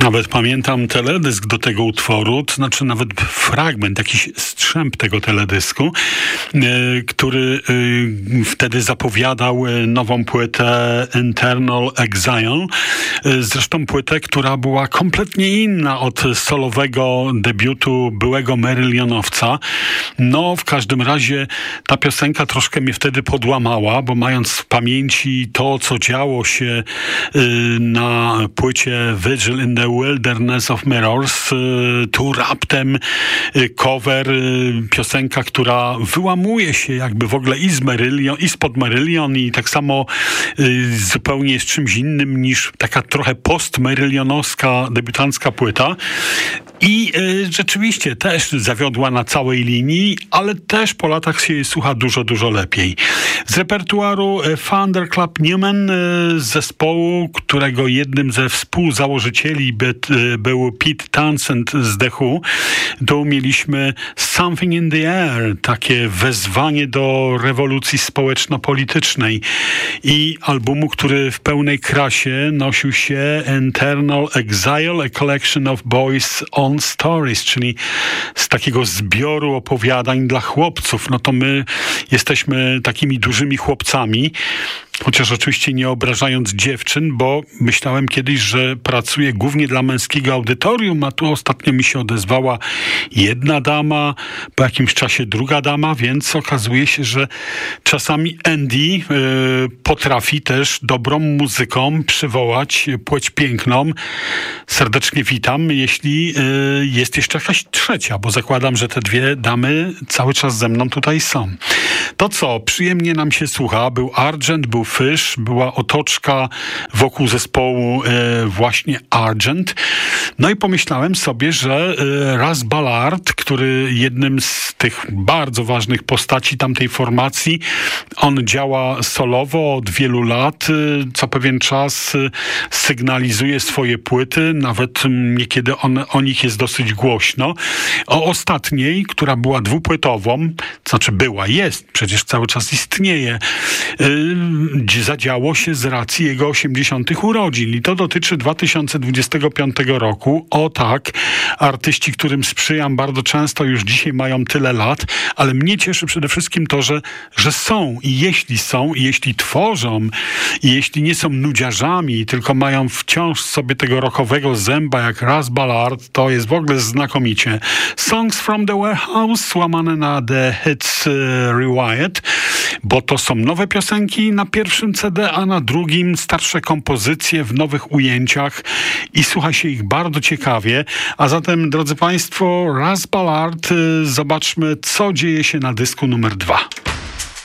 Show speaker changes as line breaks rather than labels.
Nawet pamiętam teledysk do tego utworu, to znaczy nawet fragment, jakiś strzęp tego teledysku, który wtedy zapowiadał nową płytę Internal Exile. Zresztą płytę, która była kompletnie inna od solowego debiutu byłego Marylionowca. No, w każdym razie ta piosenka troszkę mnie wtedy podłamała, bo mając w pamięci to, co działo się na płycie Vigil in the Wilderness of Mirrors, tu raptem cover, piosenka, która wyłamuje się jakby w ogóle i z Marylion, i spod Marylion, i tak samo zupełnie jest czymś innym niż taka trochę post-marylionowska debiutancka płyta. I rzeczywiście też zawiodła na całej linii, ale też po latach się jej słucha dużo, dużo lepiej. Z repertuaru Thunderclap Newman, z zespołu, którego jednym ze współzałożycieli był Pete Townshend z The Who, tu mieliśmy Something in the Air, takie wezwanie do rewolucji społeczno-politycznej i albumu, który w pełnej krasie nosił się Internal Exile, a Collection of Boys on Stories, czyli z takiego zbioru opowiadań dla chłopców. No to my jesteśmy takimi dużymi chłopcami, chociaż oczywiście nie obrażając dziewczyn, bo myślałem kiedyś, że pracuję głównie dla męskiego audytorium, a tu ostatnio mi się odezwała jedna dama, po jakimś czasie druga dama, więc okazuje się, że czasami Andy potrafi też dobrą muzyką przywołać płeć piękną. Serdecznie witam, jeśli jest jeszcze jakaś trzecia, bo zakładam, że te dwie damy cały czas ze mną tutaj są. To co, przyjemnie nam się słucha. Był Argent, był Fish, była otoczka wokół zespołu właśnie Argent. No i pomyślałem sobie, że Russ Ballard, który jednym z tych bardzo ważnych postaci tamtej formacji, on działa solowo od wielu lat, co pewien czas sygnalizuje swoje płyty, nawet niekiedy o nich jest dosyć głośno. O ostatniej, która była dwupłytową, to znaczy jest, przecież cały czas istnieje, zadziało się z racji jego 80. urodzin i to dotyczy 2025 roku. O tak, artyści, którym sprzyjam bardzo często już dzisiaj mają tyle lat, ale mnie cieszy przede wszystkim to, że są i jeśli tworzą i jeśli nie są nudziarzami, tylko mają wciąż sobie tego rockowego zęba jak Russ Ballard, to jest w ogóle znakomicie. Songs from the Warehouse, łamane na The Hits Rewired, bo to są nowe piosenki na pierwszym CD, a na drugim starsze kompozycje w nowych ujęciach i słucha się ich bardzo ciekawie. A zatem, drodzy Państwo, Russ Ballard, zobaczmy, co dzieje się na dysku numer 2.